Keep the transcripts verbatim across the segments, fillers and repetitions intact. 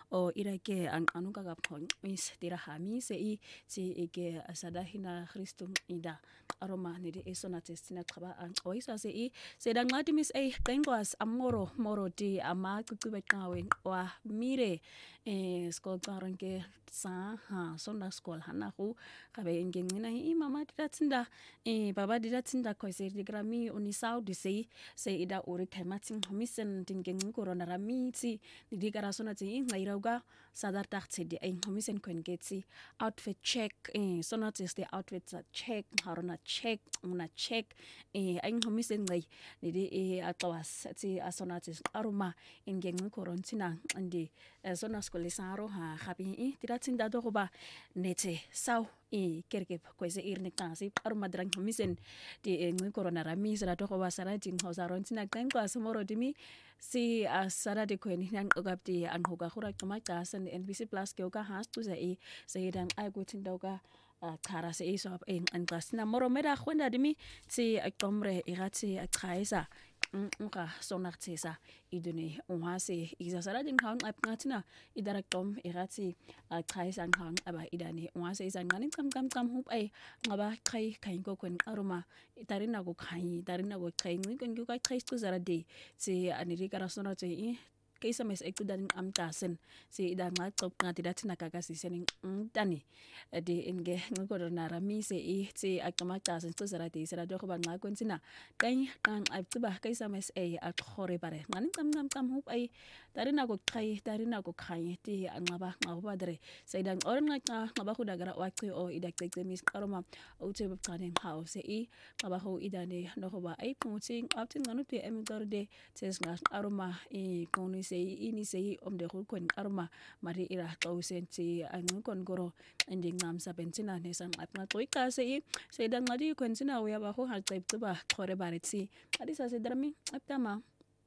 o irake ang anuka ka pon is tirahami se i si ike asadahina Kristu ida aroma ni di esona testina qaba ang oisa se i se dang ngati mis e qengwas amoro moro di ama kukuba qawe wa mire e skol qaranke sa ha sona skol hana ku kabe ngengina i mama didatsinda e baba didatsinda ko se digrami unisau di se se ida uri kematin homisen dingeng corona ramiti ni digara sona ti ngairauga sadar taxi di ai homisen kwengetsi outfit check e sona ti the outfit check harona check una check e ai homisen ngai ni di e atwas ti asona ti aruma ingeng korontina andi sona skolisaro ha khabi i didatsinda do ba nete sau e kerke kwese irne kasi aruma drang homisen di ngui corona rami sara to ko wasara jing hosaron tina qengwa somoro dimi si asara de kweni nan ogapti an hoga khura kama tasan N B C Plus ke oka has tu sai sai dan ai gutin doga kara se iso en an klasna moro mera khwenda dimi si akomre irati akhaisa nka sonartesa idune onhase izasara din khang apnatina idaraktom irati akhaisa khang aba idane onhase izan ngani kam kam kam hup ai ngaba khai khai ko kwen aroma tarina go khai tarina go khai ngi kon go khai tu zara de si aniri kara sonarte i kaisa mes ektu dan am tasen si ida nga top nga tidatina kaka si sening tani de enge ngko na rami se i si akama tasen tu zara de zara do ba nga kontina kai kan abtuba kaisa mes e a khore bare ngani kam kam kam hup ai tarina go khai tarina go khai ti ngaba ngaba dre sai dan or nga ngaba khu dagara wakti o ida tekte mis aroma o te btane house i ngaba ho ida ne no ba ai puting aptin nganu te em gorde tes nga aroma i koni sei ini sei om de kon arma mari ira tausenti an kon goro ending nam sa bentina ne sam atma toika sei sei dan ngadi kontina we ba ho hal type to ba khore bareti adi sa se drami aptama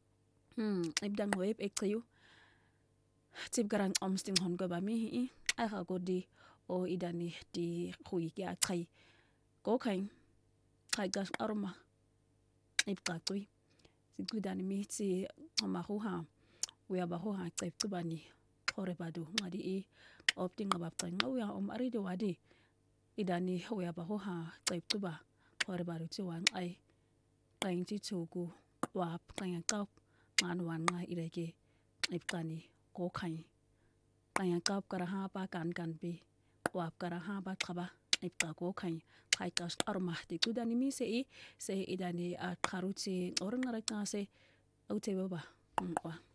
hmm ibdan web ekyu tip garang omsting hon go ba mi i a ha go di o idani di khui ya khai go khain khai gas arma ibta tui sigudani mi ti ma ho ha we ba ho ha type to bani khore badu ngadi i opting ngaba tan we om ari de wadi idani we ba ho ha type to ba khore badu ti wan ai tang ti chugu wa tang ka man wan nga ireke iptani ko khai tang ka kara ha pa kan kan bi wa kara ha ba khaba ipta ko khai khai kas arma ti kudani mi se i se idani a kharuti or ngara ka se au te ba wa